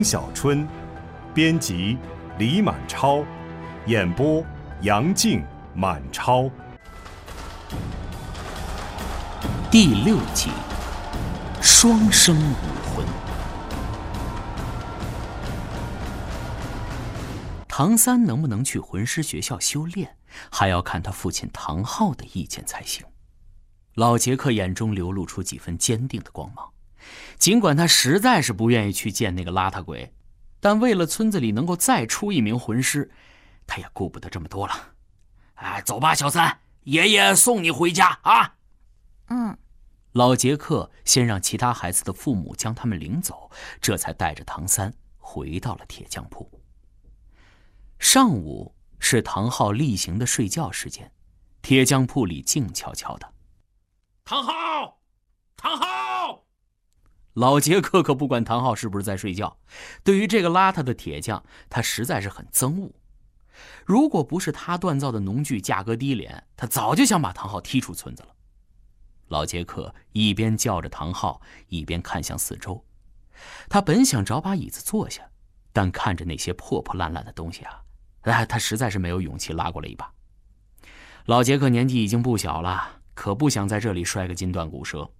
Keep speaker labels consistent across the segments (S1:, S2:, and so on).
S1: 小春，编辑李满超，演播杨静、满超。
S2: 第6集，双生武魂。唐三能不能去魂师学校修炼，还要看他父亲唐昊的意见才行。老杰克眼中流露出几分坚定的光芒，尽管他实在是不愿意去见那个邋遢鬼，但为了村子里能够再出一名魂师，他也顾不得这么多了。
S3: 走吧，小三，爷爷送你回家啊。
S2: 老杰克先让其他孩子的父母将他们领走，这才带着唐三回到了铁匠铺。上午是唐昊例行的睡觉时间，铁匠铺里静悄悄的。
S3: 唐昊，唐昊！
S2: 老杰克可不管唐昊是不是在睡觉，对于这个邋遢的铁匠，他实在是很憎恶。如果不是他锻造的农具价格低廉，他早就想把唐昊踢出村子了。老杰克一边叫着唐昊，一边看向四周。他本想找把椅子坐下，但看着那些破破烂烂的东西他实在是没有勇气拉过来一把。老杰克年纪已经不小了，可不想在这里摔个筋断骨折。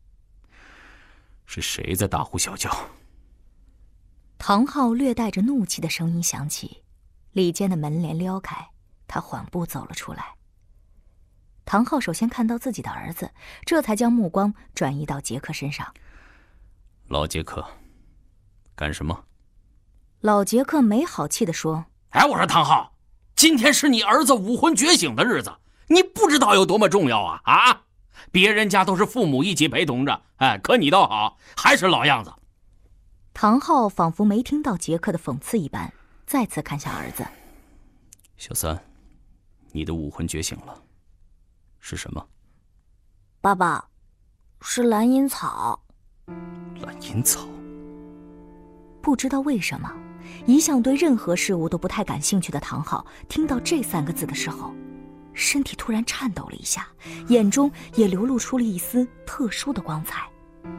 S2: 是谁在大呼小叫？
S4: 唐昊略带着怒气的声音响起，里间的门帘撩开，他缓步走了出来。唐昊首先看到自己的儿子，这才将目光转移到杰克身上。
S2: 老杰克，干什么？
S4: 老杰克没好气地说：
S3: 我说唐昊，今天是你儿子武魂觉醒的日子，你不知道有多么重要啊！别人家都是父母一起陪同着，可你倒好，还是老样子。
S4: 唐昊仿佛没听到杰克的讽刺一般，再次看向儿子。
S2: 小三，你的武魂觉醒了，是什么？
S4: 爸爸，是蓝银草。
S2: 蓝银草。
S4: 不知道为什么，一向对任何事物都不太感兴趣的唐昊，听到这3个字的时候，身体突然颤抖了一下，眼中也流露出了一丝特殊的光彩。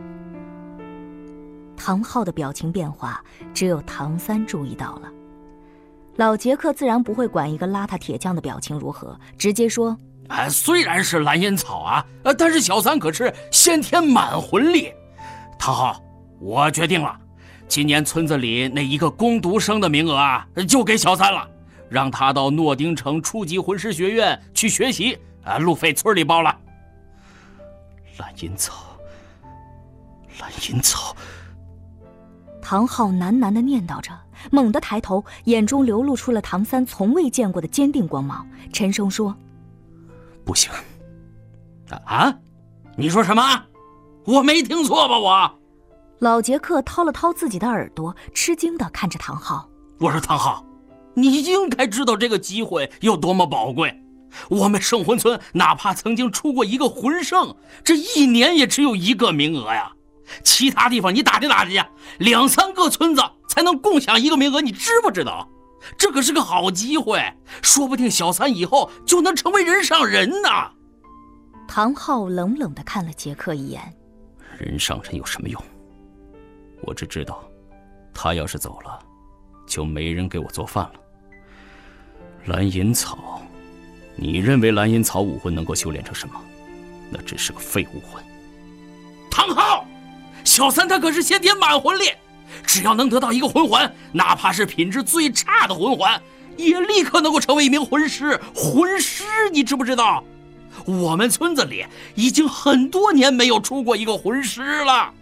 S4: 唐昊的表情变化，只有唐三注意到了。老杰克自然不会管一个邋遢铁匠的表情如何，直接说：
S3: 虽然是蓝银草但是小三可是先天满魂力。唐昊，我决定了，今年村子里那一个工读生的名额就给小三了，让他到诺丁城初级魂师学院去学习，路费村里包了。
S2: 蓝银草，蓝银草。
S4: 唐昊喃喃地念叨着，猛地抬头，眼中流露出了唐三从未见过的坚定光芒，沉声说：
S2: 不行。
S3: 你说什么？我没听错吧？我。
S4: 老杰克掏了掏自己的耳朵，吃惊地看着唐昊。
S3: 我说唐昊，你应该知道这个机会有多么宝贵。我们圣魂村哪怕曾经出过一个魂圣，这1年也只有1个名额呀。其他地方你打听打听去，2、3个村子才能共享1个名额，你知不知道？这可是个好机会，说不定小三以后就能成为人上人呢。
S4: 唐昊冷冷地看了杰克一眼。
S2: 人上人有什么用？我只知道，他要是走了，就没人给我做饭了。蓝银草，你认为蓝银草武魂能够修炼成什么？那只是个废武魂。
S3: 唐昊，小三他可是先天满魂力，只要能得到一个魂环，哪怕是品质最差的魂环，也立刻能够成为一名魂师。魂师，你知不知道？我们村子里已经很多年没有出过一个魂师了。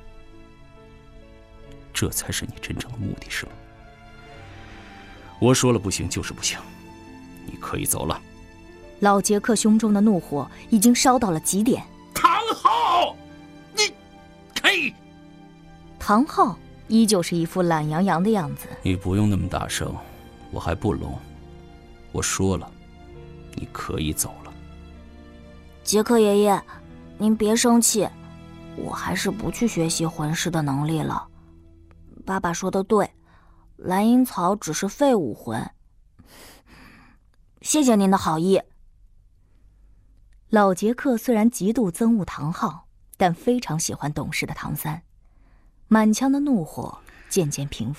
S2: 这才是你真正的目的，是吗？我说了不行就是不行，你可以走了。
S4: 老杰克胸中的怒火已经烧到了极点。
S3: 唐昊，你嘿！
S4: 唐昊依旧是一副懒洋洋的样子。
S2: 你不用那么大声，我还不聋。我说了，你可以走了。
S5: 杰克爷爷，您别生气，我还是不去学习魂师的能力了。爸爸说的对，蓝银草只是废武魂。谢谢您的好意。
S4: 老杰克虽然极度憎恶唐昊，但非常喜欢懂事的唐三。满腔的怒火渐渐平复。